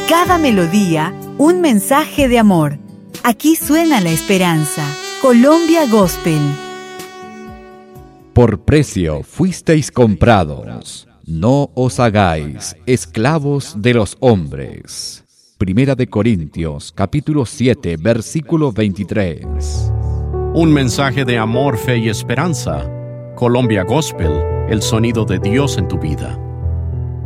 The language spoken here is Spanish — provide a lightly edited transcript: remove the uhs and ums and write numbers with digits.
Cada melodía, un mensaje de amor. Aquí suena la esperanza. Colombia Gospel. Por precio fuisteis comprados. No os hagáis esclavos de los hombres. Primera de Corintios, capítulo 7, versículo 23. Un mensaje de amor, fe y esperanza. Colombia Gospel, el sonido de Dios en tu vida.